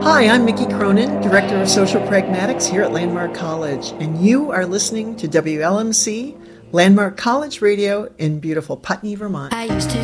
Hi, I'm Mickey Cronin, Director of Social Pragmatics here at Landmark College, and you are listening to WLMC, Landmark College Radio in beautiful Putney, Vermont.